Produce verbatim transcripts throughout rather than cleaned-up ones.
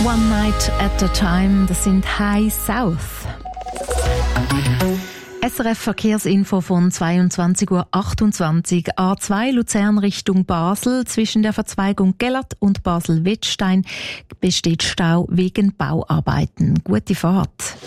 One Night at a Time, das sind High South. S R F Verkehrsinfo von zweiundzwanzig Uhr achtundzwanzig. A zwei Luzern Richtung Basel. Zwischen der Verzweigung Gellert und Basel-Wettstein besteht Stau wegen Bauarbeiten. Gute Fahrt.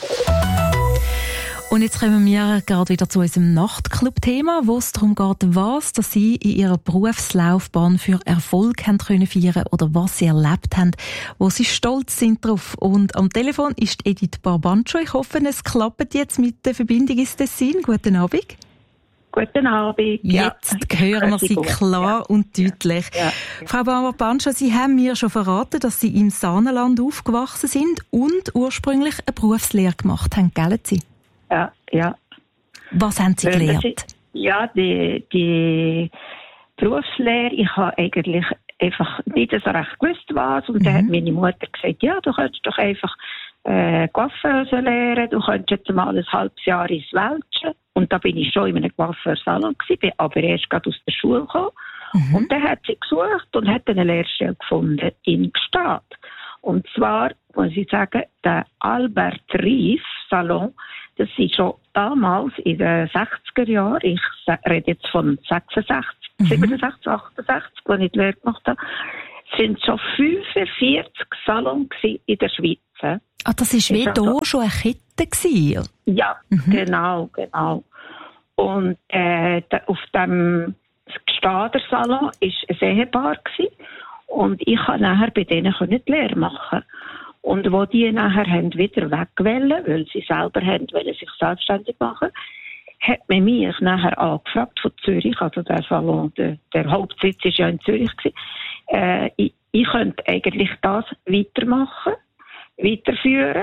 Und jetzt kommen wir gerade wieder zu unserem Nachtclub-Thema, wo es darum geht, was dass Sie in Ihrer Berufslaufbahn für Erfolg haben können feiern oder was Sie erlebt haben, wo Sie stolz sind drauf. Und am Telefon ist Edith Barbancho. Ich hoffe, es klappt jetzt mit der Verbindung ins Tessin. Guten Abend. Guten Abend. Jetzt ja, hören wir Sie klar ja. und deutlich. Ja. Ja. Frau Barbancho, Sie haben mir schon verraten, dass Sie im Saanenland aufgewachsen sind und ursprünglich eine Berufslehre gemacht haben, gell Sie? Ja, ja. Was haben Sie gelernt? Ja, die, die Berufslehre, ich habe eigentlich einfach nicht so recht gewusst, was. Und mhm. dann hat meine Mutter gesagt, ja, du könntest doch einfach äh, Coiffeuse lernen, du könntest jetzt mal ein halbes Jahr ins Welschen. Und da bin ich schon in einem Coiffeursalon gewesen, bin aber erst gerade aus der Schule gekommen. Mhm. Und dann hat sie gesucht und hat eine Lehrstelle gefunden in Gstaad. Und zwar, muss ich sagen, der Albert Rief Salon, das ist schon damals in den sechziger Jahren, ich rede jetzt von sechsundsechzig, mhm. siebenundsechzig, achtundsechzig, als ich die Lehre gemacht habe, sind schon fünfundvierzig Salons in der Schweiz. Ah, das war wie hier schon eine Kette gewesen? Ja, mhm. genau, genau. Und äh, auf dem Gstader Salon war ein Ehepaar gewesen. Und ich konnte nachher bei denen die Lehre machen. Und wo die nachher haben wieder wegwollen, weil sie selber haben wollen, sich selbstständig machen, hat man mich nachher angefragt von Zürich, also der Salon, der, der Hauptsitz war ja in Zürich gewesen, äh, ich, ich könnte eigentlich das weitermachen, weiterführen,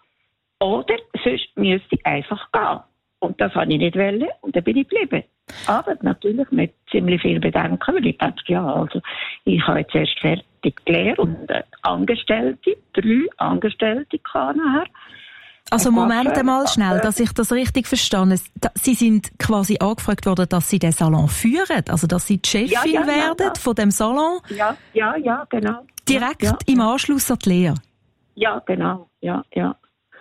oder sonst müsste ich einfach gehen. Und das wollte ich nicht wollen, und dann bin ich geblieben. Aber natürlich mit ziemlich viel Bedenken, weil ich dachte, ja, also ich habe jetzt erst fertig gelernt und äh, Angestellte, drei Angestellte kann nachher. Also Moment einmal schnell, dass ich das richtig verstehe. Sie sind quasi angefragt worden, dass Sie den Salon führen, also dass Sie die Chefin ja, ja, werden ja, ja. von dem Salon? Ja, ja, ja, genau. Direkt ja, ja. im Anschluss an die Lehre? Ja, genau, ja, ja.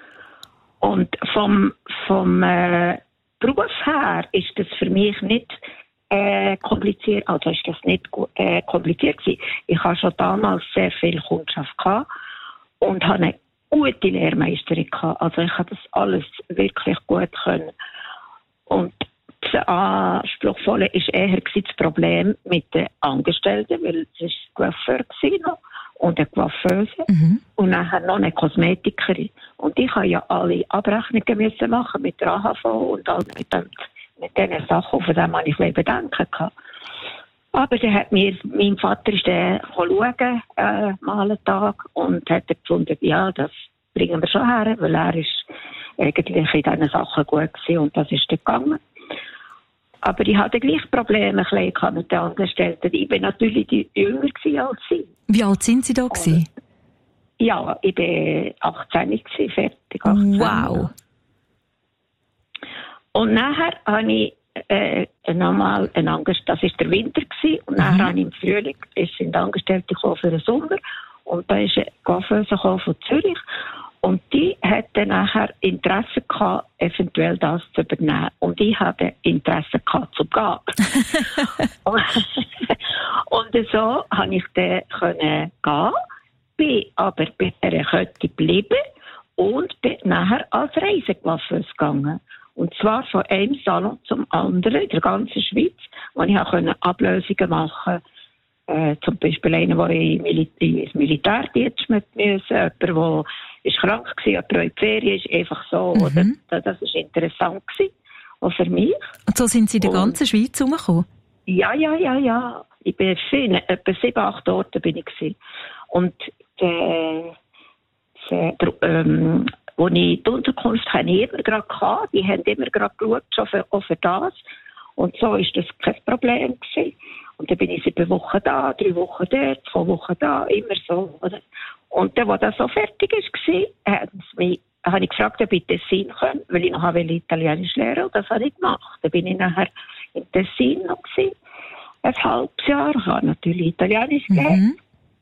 Und vom, vom äh, Beruf her ist das für mich nicht äh, kompliziert, also ist das nicht äh, kompliziert gewesen. Ich habe schon damals sehr viel Kundschaft gehabt und habe eine gute Lehrmeisterin gehabt. Also ich habe das alles wirklich gut können. Und das Anspruchsvolle war eher das Problem mit den Angestellten, weil es war Coiffeur noch und eine Coiffeuse mhm. und nachher noch eine Kosmetikerin. Und ich musste ja alle Abrechnungen müssen machen mit der A H V und all mit, dem, mit diesen Sachen, von denen ich ein Bedenken hatte. Aber dann hat mir, mein Vater ist dann schauen, äh, mal einen Tag, und hat gefunden, ja, das bringen wir schon her, weil er ist eigentlich in diesen Sachen gut gewesen und das ist dann gegangen. Aber ich hatte gleich Probleme mit den Angestellten. Ich war natürlich die jünger als sie. Wie alt sind Sie da gewesen? Ja, ich war achtzehn gewesen, fertig. achtzehn. Wow. Und nachher habe ich äh, nochmal einen Angestellten, das war der Winter gewesen, und nachher mhm. habe ich im Frühling, es sind Angestellte gekommen für den Sommer, und da ist eine Coiffeuse gekommen von Zürich. Und die hatte nachher Interesse gehabt, eventuell das zu übernehmen. Und ich hatte Interesse gehabt, zu gehen. Und so konnte ich dann gehen, bin aber bei dieser Kette geblieben und bin nachher als Reisecoiffeuse gegangen. Und zwar von einem Salon zum anderen in der ganzen Schweiz, wo ich auch Ablösungen machen konnte. Äh, zum Beispiel einer, der in ins Militärdienst mit müssen, jemand, der war krank war, jemand, der in die Ferien ist, einfach so. Mhm. Oder? Das war interessant gewesen, auch für mich. Und so sind Sie in der ganzen Und, Schweiz herumgekommen? Ja, ja, ja, ja. Ich bin viel, etwa sieben, acht Orte bin ich gewesen. Und äh, der, ähm, wo ich die Unterkunft hatte, ich immer gerade gehabt, die haben immer gerade geschaut, schon für, auch für das. Und so war das kein Problem gewesen. Und dann bin ich sieben Wochen da, drei Wochen dort, zwei Wochen da, immer so. Oder? Und dann, als das so fertig war, haben sie mich, habe ich gefragt, ob ich Tessin kann, weil ich noch Italienisch lernen, und das habe ich gemacht. Dann bin ich nachher in Tessin noch gewesen, ein halbes Jahr, ich habe natürlich Italienisch gelernt. Mhm.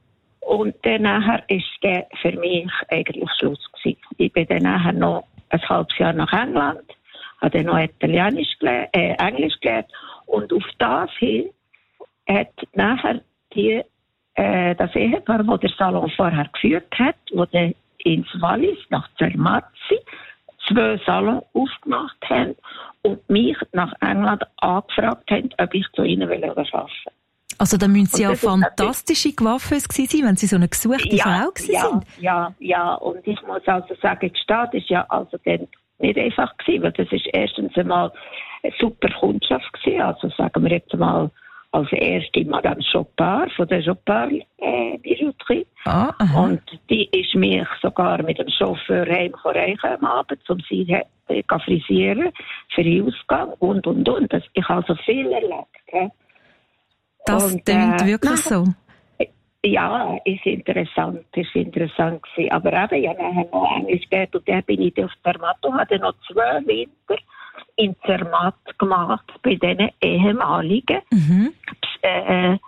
Und dann nachher ist der für mich eigentlich Schluss gewesen. Ich bin dann nachher noch ein halbes Jahr nach England, habe dann noch Italienisch gelernt, äh, Englisch gelernt. Und auf das hin hat nachher die, äh, das Ehepaar, das der Salon vorher geführt hat, wo der ins Wallis nach Zermatt zwei Salons aufgemacht haben und mich nach England angefragt haben, ob ich zu ihnen arbeiten will. Also da müssen Sie ja fantastische Coiffeuse gewesen sein, wenn Sie so eine gesuchte ja, Frau gewesen ja, sind. Ja, ja, und ich muss also sagen, die Stadt ist ja also dann nicht einfach gewesen, weil das ist erstens einmal eine super Kundschaft gewesen, also sagen wir jetzt mal als erste Madame Chopard von der Chopard äh, Bijouterie. Ah, und die ist mich sogar mit dem Chauffeur heimgereicht am Abend, um sie äh, zu frisieren, für den Ausgang und, und, und. Das, ich habe so viel erlebt. He. Das und, klingt äh, wirklich so. Ja, ist interessant, ist interessant gewesen. Aber eben, ich habe nachher noch Englisch gelernt und dann bin ich auf Zermatt und habe noch zwei Winter in Zermatt gemacht bei diesen ehemaligen mhm. äh, äh,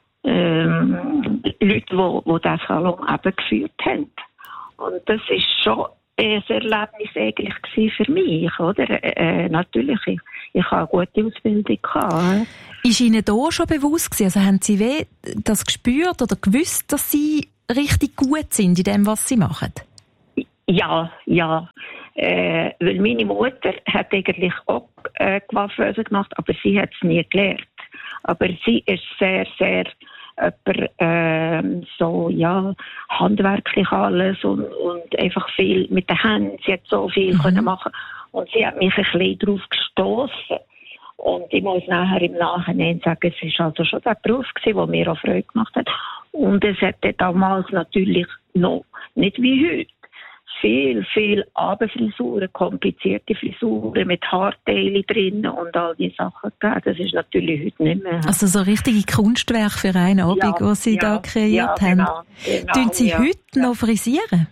Leuten, die, die diesen Salon eben geführt haben. Und das ist schon ein Erlebnis eigentlich für mich, oder? Äh, natürlich, ich, ich habe eine gute Ausbildung gehabt. Ist Ihnen da schon bewusst gewesen? Also haben Sie weh das gespürt oder gewusst, dass Sie richtig gut sind in dem, was Sie machen? Ja, ja. Äh, weil meine Mutter hat eigentlich auch äh, Coiffeuse gemacht, aber sie hat es nie gelernt. Aber sie ist sehr, sehr jemand, äh, so, ja, handwerklich alles und, und einfach viel mit den Händen. Sie hat so viel mhm. können machen und sie hat mich ein bisschen darauf gestoßen. Und ich muss nachher im Nachhinein sagen, es war also schon der Beruf gewesen, der mir auch Freude gemacht hat. Und es hatte damals natürlich noch, nicht wie heute, viel, viel Abendfrisuren, komplizierte Frisuren mit Haarteilen drin und all diese Sachen gegeben. Das ist natürlich heute nicht mehr. Also so richtige Kunstwerke für einen Abend, ja, die Sie ja, da kreiert ja, genau, haben. Genau, Tun Sie ja, heute ja. noch frisieren?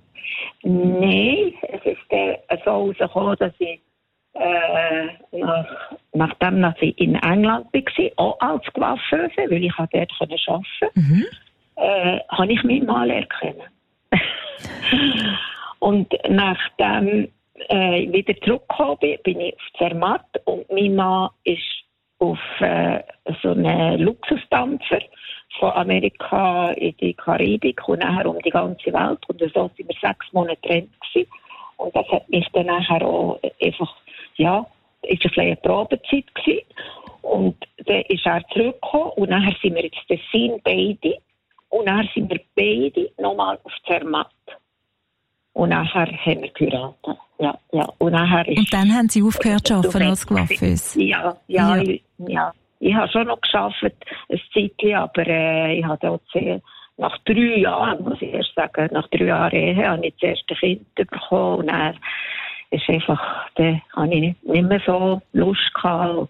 Nein, es ist äh, so rausgekommen, dass ich äh, nach, nachdem dass ich in England war, auch als Coiffeuse, weil ich dort arbeiten konnte, mhm. äh, habe ich meinen Mann erkennen. Und nachdem äh, ich wieder zurückgekommen bin, bin ich auf Zermatt und mein Mann ist auf äh, so einen Luxusdampfer von Amerika in die Karibik und nachher um die ganze Welt. Und so waren wir sechs Monate getrennt gewesen. Und das hat mich dann nachher auch einfach, ja, ist eine kleine Probezeit gewesen. Und dann ist er zurückgekommen und nachher sind wir jetzt Tessin beide. Und dann sind wir beide nochmal auf Zermatt. Und nachher haben wir geheiratet. Ja, ja. Und, nachher ist und dann haben Sie aufgehört zu arbeiten als Coiffeuse? Ja, ja, ja. Ich, ja. Ich habe schon noch gearbeitet, ein Zeitchen, aber äh, ich habe auch sehr, nach drei Jahren, muss ich erst sagen, nach drei Jahren Ehe, habe ich das erste Kind bekommen. Und dann ist einfach, da habe ich nicht, nicht mehr so Lust gehabt.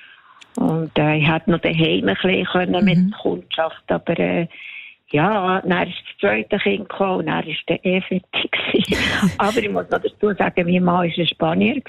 Und äh, ich hätte noch daheim ein bisschen können mit mhm. Kundschaft, aber äh, ja, dann ist das zweite Kind gekommen und dann war der eh fertig. Aber ich muss noch dazu sagen, mein Mann war ein Spanier.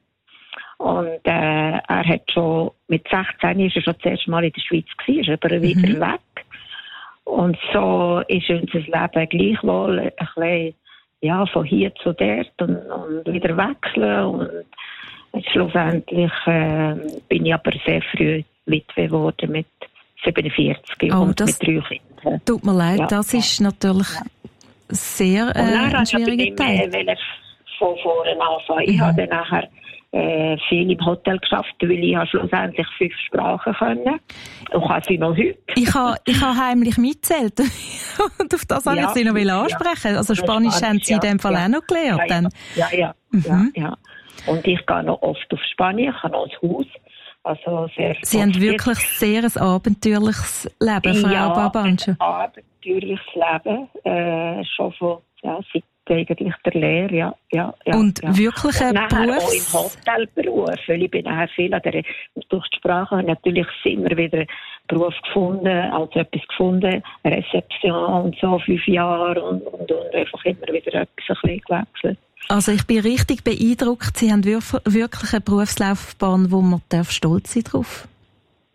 Und äh, er hat schon, mit sechzehn ist er schon das erste Mal in der Schweiz gewesen, ist aber wieder mhm. weg. Und so ist unser Leben gleichwohl ein bisschen, ja, von hier zu dort und, und wieder wechseln. Und schlussendlich äh, bin ich aber sehr früh Witwe geworden mit siebenundvierzig oh, und mit drei Kindern. Tut mir leid, ja, das ist natürlich ja. sehr äh, ein schwieriger Teil. Ich von vorne anfangen. Ich mhm. habe dann nachher äh, viel im Hotel geschafft, weil ich schlussendlich fünf Sprachen können. Und kann sie noch heute. Ich habe ich ha heimlich mitzählt. Und auf das wollte ja, ich Sie noch ja. ansprechen. Also Spanisch, Spanisch haben Sie in dem Fall ja. auch noch gelernt. Ja, dann. ja, ja. Mhm. ja, ja. Und ich gehe noch oft auf Spanien, ich habe noch ein Haus. Also sehr Sie haben wirklich sehr ein abenteuerliches Leben, Frau ja, Barbancio. ein abenteuerliches Leben, äh, schon von, ja, seit eigentlich der Lehre, ja, ja, ja. Und ja. wirklich ein Beruf? Auch im Hotelberuf, weil ich bin nachher viel an der, durch die Sprache habe natürlich immer wieder einen Beruf gefunden, also etwas gefunden, Rezeption und so, fünf Jahre und, und, und einfach immer wieder etwas ein bisschen gewechselt. Also ich bin richtig beeindruckt. Sie haben wirklich eine Berufslaufbahn, wo man stolz sein darf.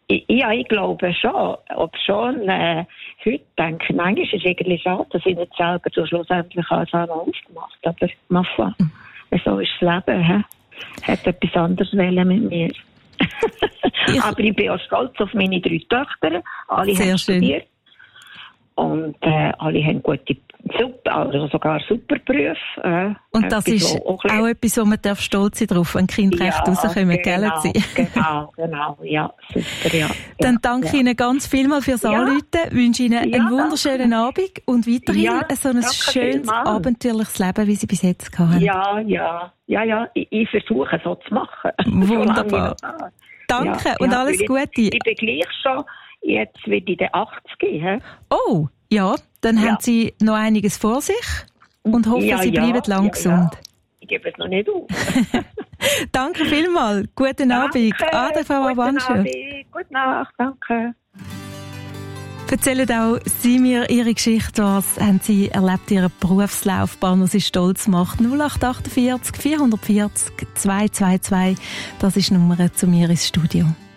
Ja, ich glaube schon. Ob schon, äh, heute denke ich, manchmal ist es irgendwie schade, dass ich nicht selber so schlussendlich alles aufgemacht habe. Aber ma foi, mhm. so ist das Leben. He? Hat etwas anderes wollen mit mir. Aber ich bin auch stolz auf meine drei Töchter. Alle Sehr haben schön. studiert. Und äh, alle haben gute, super, also sogar super Berufe. Äh, und das ist auch, auch etwas, wo man darf stolz sein drauf, wenn Kinder ja, recht rauskommen, genau, gell? Genau, genau, ja, super, ja. Dann ja, danke ja. Ihnen ganz vielmals fürs ja. Anrufen, wünsche Ihnen ja, einen wunderschönen danke. Abend und weiterhin ja, so ein schönes, vielmals. abenteuerliches Leben, wie Sie bis jetzt hatten. Ja, ja, ja, ja, ich, ich versuche so zu machen. Wunderbar. Danke ja, und ja, alles Gute. Ich, ich bin gleich schon, jetzt wird ich den achtzig. He? Oh, ja, dann ja. haben Sie noch einiges vor sich und hoffen, ja, Sie bleiben ja, lang ja, gesund. Ja. Ich gebe es noch nicht auf. Danke vielmals. Guten Abend. Ade, Frau Abanscher. Gute Nacht, danke. Erzählen auch Sie mir Ihre Geschichte, was haben Sie erlebt, Ihre Berufslaufbahn, was Sie stolz macht. null acht acht vier vier vier vier zwei zwei zwei, das ist die Nummer zu mir ins Studio.